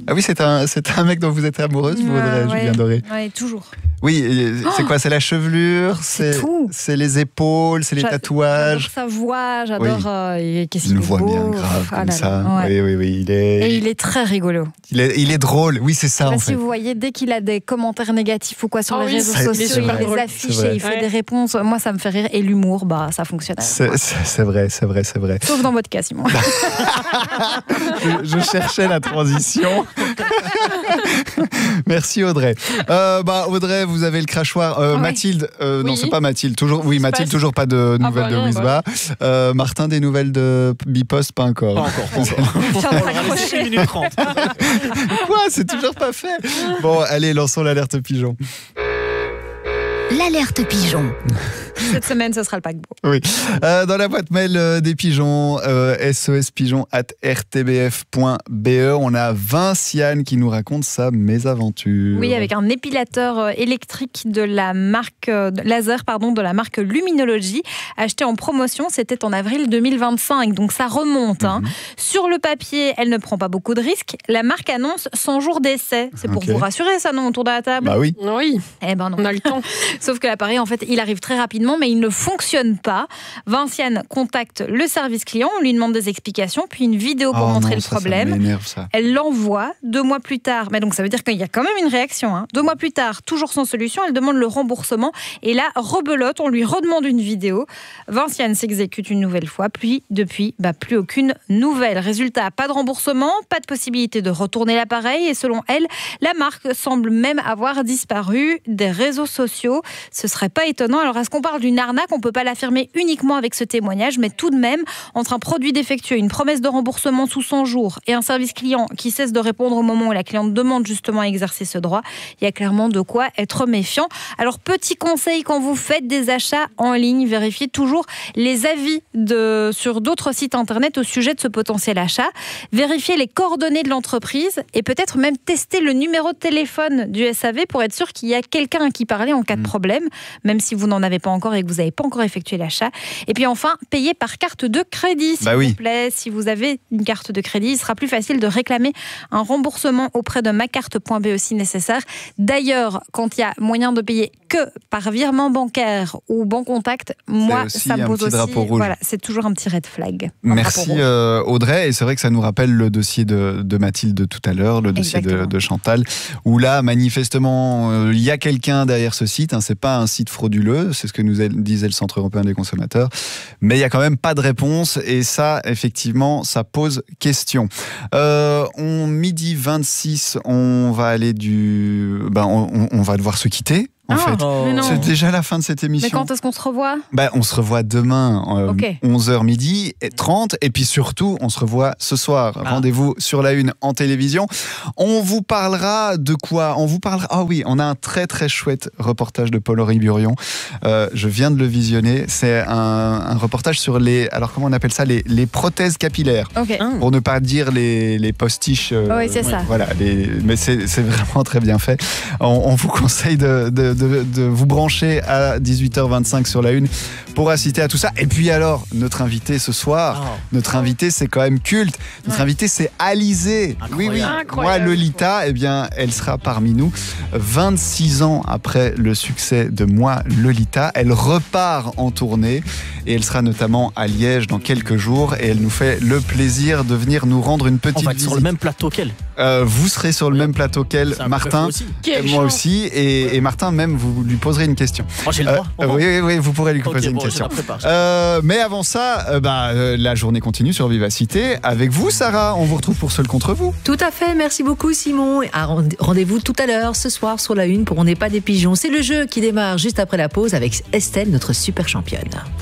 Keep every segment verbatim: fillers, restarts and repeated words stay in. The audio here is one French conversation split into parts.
Ah oui, c'est un, c'est un mec dont vous êtes amoureuse, vous, Audrey, ouais, Julien Doré. Oui, toujours. Oui, c'est quoi? C'est la chevelure, c'est, c'est, tout. c'est les épaules, c'est les J'a- tatouages. J'adore sa voix, j'adore. Oui. Euh, qu'est-ce Il qu'il nous est voit beau. bien grave Ah comme là ça. là, ouais. Oui, oui, oui. Il est... Et il est très rigolo. Il est, il est drôle. Oui, c'est ça Je sais en pas fait. si vous voyez, dès qu'il a des commentaires négatifs ou quoi sur Oh les oui, réseaux c'est- sociaux, c'est il vrai. les C'est affiche vrai. et il fait Ouais. des réponses. Moi, ça me fait rire. Et l'humour, bah, ça fonctionne. C'est, c'est, c'est vrai, c'est vrai, c'est vrai. Sauf dans votre cas, Simon. je, je cherchais la transition. Merci Audrey. Euh, bah Audrey, vous avez le crachoir. Euh, Ouais. Mathilde, euh, non Oui. c'est pas Mathilde. Toujours, oui Mathilde, passe toujours pas de Ah nouvelles bah de non, Wisba. Euh, Martin, des nouvelles de Bipost, pas encore. Pas encore, pas encore. Je suis en On train va de rester crocher. une minute trente. Quoi? C'est toujours pas fait. Bon, allez, lançons l'alerte pigeon. L'alerte pigeon. Cette semaine, ce sera le paquebot. Oui. Euh, dans la boîte mail euh, des pigeons, euh, sospigeon arobase r t b f point b e, on a Vinciane qui nous raconte sa mésaventure. Oui, avec un épilateur euh, électrique de la marque euh, de- laser, pardon, de la marque Luminology, acheté en promotion. C'était en avril deux mille vingt-cinq, donc ça remonte. Hein. Mhm. Sur le papier, elle ne prend pas beaucoup de risques. La marque annonce cent jours d'essai. C'est pour Ok. vous rassurer, ça, non, autour de la table. Bah oui. Oui, Eh ben non. on a le temps. Sauf que l'appareil, en fait, il arrive très rapidement, mais il ne fonctionne pas. Vinciane contacte le service client, on lui demande des explications, puis une vidéo pour Oh montrer non, le ça, ça problème. m'énerve, ça. Elle l'envoie deux mois plus tard. Mais donc ça veut dire qu'il y a quand même une réaction. Hein. Deux mois plus tard, toujours sans solution, elle demande le remboursement. Et là, rebelote, on lui redemande une vidéo. Vinciane s'exécute une nouvelle fois. Puis, depuis, bah, plus aucune nouvelle. Résultat, pas de remboursement, pas de possibilité de retourner l'appareil. Et selon elle, la marque semble même avoir disparu des réseaux sociaux. Ce serait pas étonnant. Alors, est-ce qu'on parle d'une arnaque? On peut pas l'affirmer uniquement avec ce témoignage, mais tout de même, entre un produit défectueux, une promesse de remboursement sous cent jours et un service client qui cesse de répondre au moment où la cliente demande justement à exercer ce droit, il y a clairement de quoi être méfiant. Alors, petit conseil, quand vous faites des achats en ligne, vérifiez toujours les avis de, sur d'autres sites internet au sujet de ce potentiel achat. Vérifiez les coordonnées de l'entreprise et peut-être même tester le numéro de téléphone du S A V pour être sûr qu'il y a quelqu'un à qui parler en cas de problème, même si vous n'en avez pas encore et que vous n'avez pas encore effectué l'achat. Et puis enfin, payez par carte de crédit, s'il Bah vous oui. plaît. Si vous avez une carte de crédit, il sera plus facile de réclamer un remboursement auprès de macarte point b e si nécessaire. D'ailleurs, quand il y a moyen de payer que par virement bancaire ou Bancontact, moi, aussi ça me un pose petit aussi... drapeau rouge. Voilà, c'est toujours un petit red flag. Un drapeau Merci rouge. euh, Audrey, et c'est vrai que ça nous rappelle le dossier de, de Mathilde de tout à l'heure, le dossier de, Exactement. de Chantal, où là manifestement euh, il y a quelqu'un derrière ce site, hein, c'est pas un site frauduleux, c'est ce que nous a- disait le Centre européen des consommateurs, mais il y a quand même pas de réponse et ça effectivement ça pose question. Euh, on midi vingt-six, on va aller du, ben on, on- on va devoir se quitter. En Ah, fait, Oh. mais non. c'est déjà la fin de cette émission. Mais quand est-ce qu'on se revoit? Bah, on se revoit demain, euh, Ok. onze heures midi et trente. Et puis surtout, on se revoit ce soir. Ah. Rendez-vous sur la une en télévision. On vous parlera de quoi? On vous parlera. Ah oui, on a un très très chouette reportage de Paul-Henri Burion. Euh, je viens de le visionner. C'est un, un reportage sur les. Alors, comment on appelle ça? Les, les prothèses capillaires. Ok. Hein. Pour ne pas dire les, les postiches. euh, Oui, c'est ça. Voilà, les- mais c'est c'est vraiment très bien fait. On, on vous conseille de, de, de, de vous brancher à dix-huit heures vingt-cinq sur la une pour assister à tout ça. Et puis alors, notre invité ce soir, Ah. notre invité c'est quand même culte. Notre Ouais. invité c'est Alizée. Oui, oui. Incroyable. Moi, Lolita, eh bien, elle sera parmi nous. vingt-six ans après le succès de Moi, Lolita, elle repart en tournée et elle sera notamment à Liège dans quelques jours et elle nous fait le plaisir de venir nous rendre une petite On va être visite. sur le même plateau qu'elle. Euh, vous serez sur le Oui. même plateau qu'elle, C'est un peu Martin. fou aussi. Quelle Moi chance. aussi, et, et Martin, même, vous lui poserez une question. Oh, j'ai le Euh, droit. euh, oui, oui, oui, vous pourrez lui Ok, poser une bon, je question. la prépare. Euh, mais avant ça, euh, bah, euh, la journée continue sur Vivacité. Avec vous, Sarah, on vous retrouve pour Seul contre vous. Tout à fait, merci beaucoup Simon. Et à rend- rendez-vous tout à l'heure, ce soir, sur la une pour On n'est pas des pigeons. C'est le jeu qui démarre juste après la pause avec Estelle, notre super championne.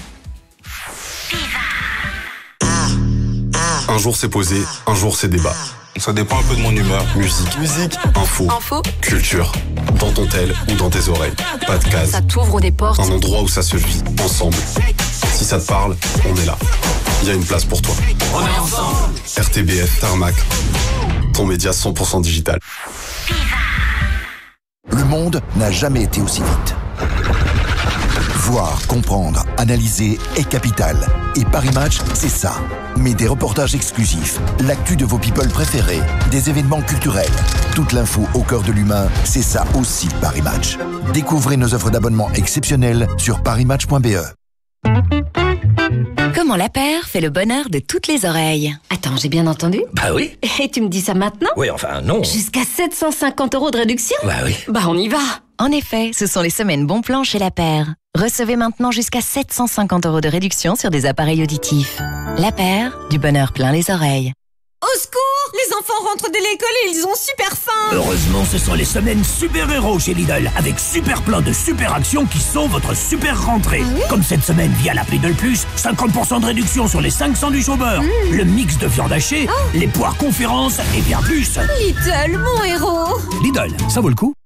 Un jour c'est posé, un jour c'est débat. Ça dépend un peu de mon humeur. Musique, musique, info, Info, culture. Dans ton tel ou dans tes oreilles. Pas de case. ça t'ouvre des portes. Un endroit où ça se vit, ensemble. Si ça te parle, on est là. Il y a une place pour toi. On est ensemble. R T B F, Tarmac. Ton média cent pour cent digital. Le monde n'a jamais été aussi vite. Voir, comprendre, analyser est capital. Et Paris Match, c'est ça. Mais des reportages exclusifs, l'actu de vos people préférés, des événements culturels. Toute l'info au cœur de l'humain, c'est ça aussi Paris Match. Découvrez nos offres d'abonnement exceptionnelles sur parismatch point b e. Comment la paire fait le bonheur de toutes les oreilles. Attends, j'ai bien entendu? Bah oui. Et tu me dis ça maintenant? Oui, enfin non. Jusqu'à sept cent cinquante euros de réduction? Bah oui. Bah on y va. En effet, ce sont les semaines bon plan chez La Paire. Recevez maintenant jusqu'à sept cent cinquante euros de réduction sur des appareils auditifs. La Paire, du bonheur plein les oreilles. Au secours! Les enfants rentrent de l'école et ils ont super faim! Heureusement, ce sont les semaines super-héros chez Lidl, avec super plein de super actions qui sont votre super rentrée. Ah oui? Comme cette semaine via l'app Lidl Plus, cinquante pour cent de réduction sur les cinq sandwichs au beurre, mmh. le mix de viande hachée, oh. les poires conférences et bien plus. Lidl, mon héros! Lidl, ça vaut le coup.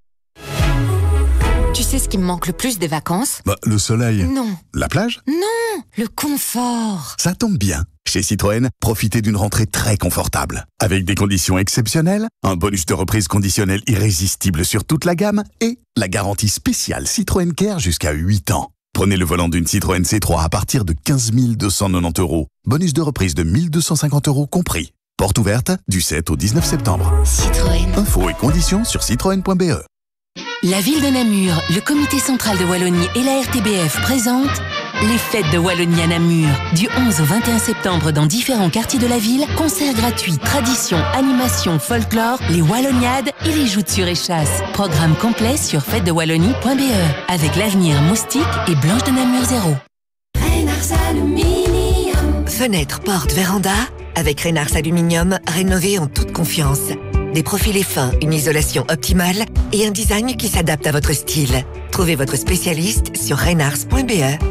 Tu sais ce qui me manque le plus des vacances? Bah, le soleil. Non. La plage? Non, le confort. Ça tombe bien. Chez Citroën, profitez d'une rentrée très confortable. Avec des conditions exceptionnelles, un bonus de reprise conditionnel irrésistible sur toute la gamme et la garantie spéciale Citroën Care jusqu'à huit ans. Prenez le volant d'une Citroën C trois à partir de quinze mille deux cent quatre-vingt-dix euros. Bonus de reprise de mille deux cent cinquante euros compris. Porte ouverte du sept au dix-neuf septembre. Citroën. Infos et conditions sur citroën point b e. La ville de Namur, le comité central de Wallonie et la R T B F présentent les fêtes de Wallonie à Namur. Du onze au vingt et un septembre dans différents quartiers de la ville, concerts gratuits, traditions, animations, folklore, les Walloniades et les joutes sur échasse. Programme complet sur fête de wallonie point b e avec l'avenir Moustique et Blanche de Namur Zéro. Reynars Aluminium. Fenêtre, porte, véranda, avec Reynars Aluminium, rénové en toute confiance. Des profilés fins, une isolation optimale et un design qui s'adapte à votre style. Trouvez votre spécialiste sur reynars point b e.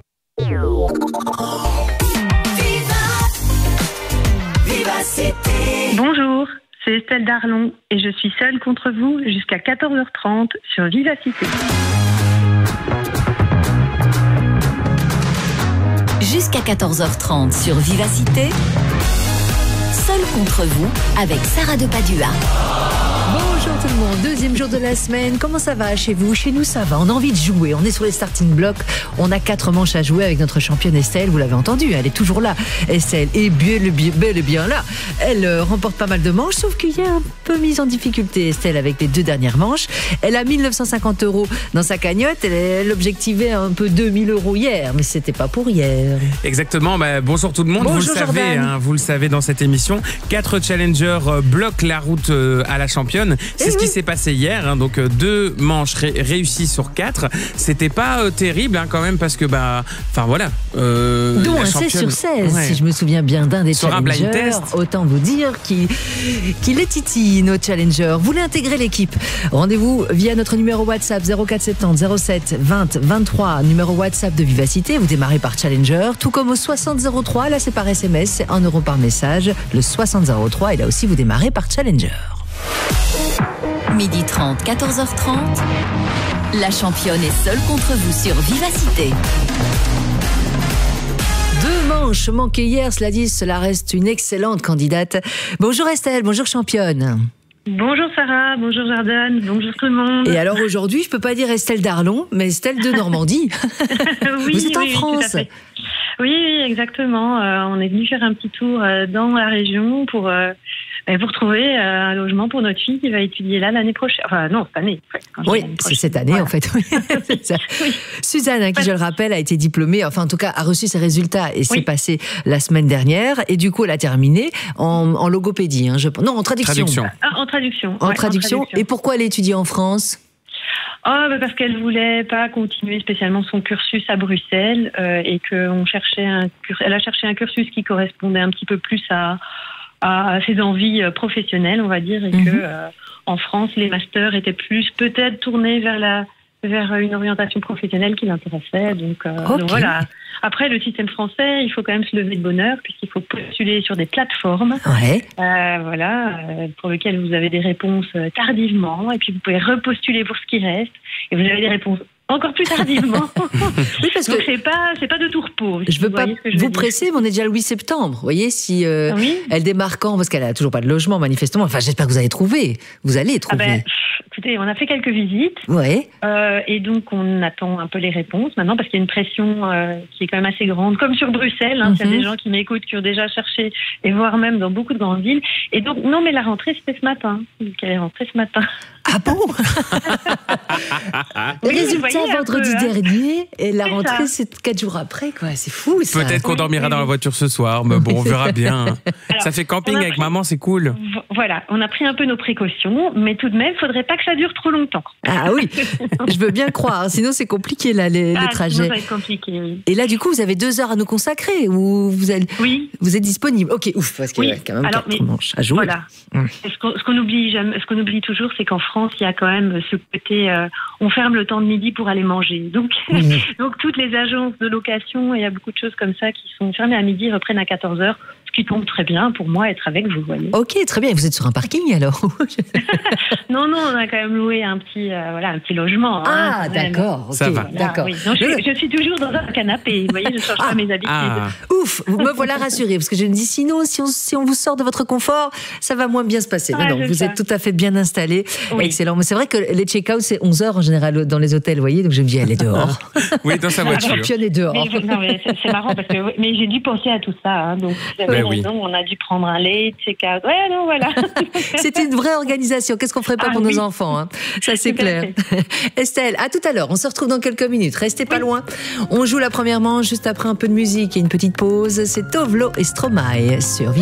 Bonjour, c'est Estelle Darlon et je suis seule contre vous jusqu'à quatorze heures trente sur Vivacité. Jusqu'à quatorze heures trente sur Vivacité, seule contre vous avec Sarah de Padua. Bonjour tout le monde, deuxième jour de la semaine. Comment ça va chez vous? Chez nous ça va, on a envie de jouer, on est sur les starting blocks. On a quatre manches à jouer avec notre championne Estelle, vous l'avez entendu, elle est toujours là. Estelle est bel et bien, bel et bien là. Elle euh, remporte pas mal de manches, sauf qu'il y a un peu mise en difficulté Estelle avec les deux dernières manches. Elle a mille neuf cent cinquante euros dans sa cagnotte, elle, elle objectivait un peu deux mille euros hier, mais c'était pas pour hier. Exactement, bah, bonjour tout le monde, bonjour, vous le savez, hein, vous le savez dans cette émission, quatre challengers euh, bloquent la route euh, à la championne. C'est et ce oui. qui s'est passé hier, hein, donc euh, deux manches ré- réussies sur quatre. C'était pas euh, terrible hein, quand même parce que bah, enfin voilà. Euh, Dont un seize sur seize, ouais. si je me souviens bien d'un des sur challengers. Un blind test. Autant vous dire qu'il qu'il est titi, notre challenger. Vous voulez intégrer l'équipe? Rendez-vous via notre numéro WhatsApp zéro quatre soixante-dix zéro sept vingt vingt-trois, numéro WhatsApp de Vivacité. Vous démarrez par challenger, tout comme au soixante zéro trois. Là, c'est par S M S, c'est un euro par message. Le soixante zéro trois, et là aussi, vous démarrez par challenger. midi trente, quatorze heures trente, la championne est seule contre vous sur Vivacité. Deux manches manquées hier, cela dit, cela reste une excellente candidate. Bonjour Estelle, bonjour championne. Bonjour Sarah, bonjour Jordan, bonjour tout le monde. Et alors aujourd'hui, je peux pas dire Estelle Darlon, mais Estelle de Normandie. oui, vous êtes en oui, France. Tout à fait. Oui, oui, exactement. Euh, on est venu faire un petit tour euh, dans la région pour euh, pour trouver euh, un logement pour notre fille qui va étudier là l'année prochaine. Enfin non, cette année. En fait, quand oui, c'est cette année voilà. en fait. c'est ça. Oui. Suzanne, hein, qui je le rappelle, a été diplômée, enfin en tout cas a reçu ses résultats et oui. c'est passé la semaine dernière. Et du coup, elle a terminé en, en logopédie. Hein, je... Non, en traduction. traduction. Ah, en traduction. En, ouais, traduction. en traduction. Et pourquoi elle a étudié en France? Oh, bah parce qu'elle voulait pas continuer spécialement son cursus à Bruxelles euh, et qu'on cherchait un cur... elle a cherché un cursus qui correspondait un petit peu plus à, à ses envies professionnelles, on va dire, et mm-hmm. que euh, en France, les masters étaient plus peut-être tournés vers la vers une orientation professionnelle qui l'intéressait. Donc, euh, okay. donc voilà. Après, le système français, il faut quand même se lever de bonne heure puisqu'il faut postuler sur des plateformes, ouais. euh, voilà, euh, pour lesquelles vous avez des réponses tardivement et puis vous pouvez repostuler pour ce qui reste et vous avez des réponses encore plus tardivement. Oui, parce Donc que c'est pas, c'est pas de tout repos. je veux pas je vous veux presser, mais on est déjà le huit septembre. Vous voyez, si euh, oui. elle démarre quand, parce qu'elle a toujours pas de logement, manifestement. Enfin, j'espère que vous allez trouver. Vous allez trouver. Ah ben, pff, écoutez, on a fait quelques visites. Ouais. Euh, et donc, on attend un peu les réponses maintenant parce qu'il y a une pression euh, qui est quand même assez grande, comme sur Bruxelles. Hein, Mm-hmm. Il y a des gens qui m'écoutent, qui ont déjà cherché, et voire même dans beaucoup de grandes villes. Et donc, non, mais la rentrée, c'était ce matin. Donc, elle est rentrée ce matin. Ah bon? Oui, Les résultats vous voyez un vendredi peu, hein. dernier, et la C'est rentrée, ça. c'est quatre jours après, quoi. C'est fou, ça. Peut-être qu'on dormira dans la voiture ce soir, mais bon, on verra bien. Alors, Ça fait camping on a avec pris- maman, c'est cool. V- Voilà, on a pris un peu nos précautions, mais tout de même, il faudrait pas que ça dure trop longtemps. Ah oui, je veux bien croire. Sinon, c'est compliqué, là, les, Ah, les sinon, trajets. ça va être compliqué, oui. Et là, du coup, vous avez deux heures à nous consacrer ou vous, allez, Oui. vous êtes disponible? Ok, ouf, parce qu'il y Oui. a quand même Alors, quatre mais manches à jouer. Voilà. Hum. Ce qu'on, ce qu'on oublie jamais, ce qu'on oublie toujours, c'est qu'en France, il y a quand même ce côté, euh, on ferme le temps de midi pour aller manger. Donc, Oui. donc toutes les agences de location, il y a beaucoup de choses comme ça qui sont fermées à midi, reprennent à quatorze heures, ce qui tombe très bien pour moi être avec vous, voyez. Ok, très bien. Vous êtes sur un parking alors? Non, non, on a quand même loué un petit, euh, voilà, un petit logement. hein, Ah, quand même. d'accord. ok, Ça va. Voilà, D'accord. oui. Non, je, suis- je suis toujours dans un canapé, vous voyez, je ne change pas mes habitudes. Ah, Ouf, vous me voilà rassurée, parce que je me dis sinon, si on, si on vous sort de votre confort, ça va moins bien se passer. Mais Ouais, non, c'est vous ça. êtes tout à fait bien installé. Oui. Excellent. Mais c'est vrai que les check-out, c'est onze heures en général dans les hôtels, vous voyez, donc je me dis, elle est dehors. oui, dans sa La voiture. championne est dehors. Mais, je- non, mais c'est, c'est marrant parce que oui, mais j'ai dû penser à tout ça. Hein, donc vous avez Ben oui. raison, on a dû prendre un lait, check-out. Ouais, non, voilà. C'est une vraie organisation. Qu'est-ce qu'on ferait pas Ah, pour oui. nos enfants, hein. Ça, c'est Tout à clair. Estelle, à tout à l'heure. On se retrouve dans quelques minutes. Restez pas loin. On joue la première manche juste après un peu de musique et une petite pause. C'est Tovlo et Stromae sur